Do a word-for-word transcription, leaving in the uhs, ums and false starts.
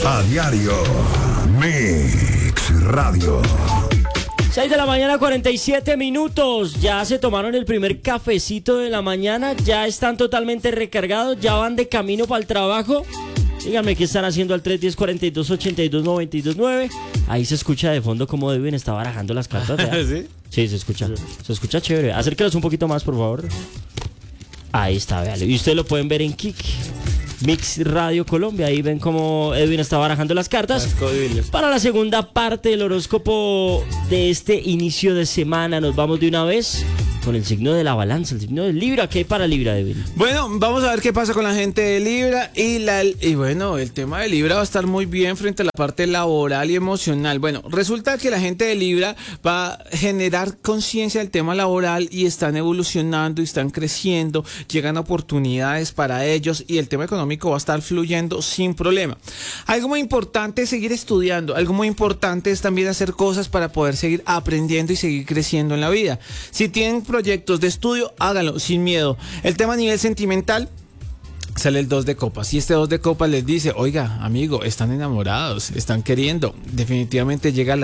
A diario. Mix Radio. seis de la mañana, cuarenta y siete minutos. Ya se tomaron el primer cafecito de la mañana. Ya están totalmente recargados. Ya van de camino para el trabajo. Díganme qué están haciendo al tres uno cero, cuatro dos, ocho dos, nueve dos nueve. Ahí se escucha de fondo como Edwin está barajando las cartas. ¿Sí? Sí, se escucha. Se escucha chévere. Acérquelos un poquito más, por favor. Ahí está, véale. Y ustedes lo pueden ver en Kik, Mix Radio Colombia. Ahí ven cómo Edwin está barajando las cartas para la segunda parte del horóscopo de este inicio de semana. Nos vamos de una vez con el signo de la balanza, el signo de Libra. ¿Qué hay para Libra, Edwin? Bueno, vamos a ver qué pasa con la gente de Libra y, la, y bueno, el tema de Libra va a estar muy bien frente a la parte laboral y emocional. Bueno, resulta que la gente de Libra va a generar conciencia del tema laboral y están evolucionando y están creciendo, llegan oportunidades para ellos y el tema económico va a estar fluyendo sin problema. Algo muy importante es seguir estudiando, algo muy importante es también hacer cosas para poder seguir aprendiendo y seguir creciendo en la vida. Si tienen proyectos de estudio, háganlo sin miedo. El tema a nivel sentimental, sale el dos de copas y este dos de copas les dice, oiga, amigo, están enamorados, están queriendo, definitivamente llega la